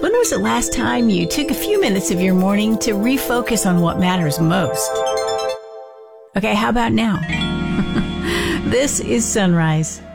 When was the last time you took a few minutes of your morning to refocus on what matters most? Okay, how about now? This is Sunrise.